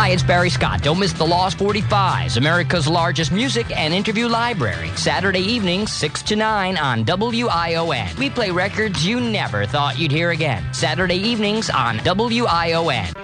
Hi, it's Barry Scott. Don't miss the Lost 45s, America's largest music and interview library. Saturday evenings, 6 to 9 on WION. We play records you never thought you'd hear again. Saturday evenings on WION.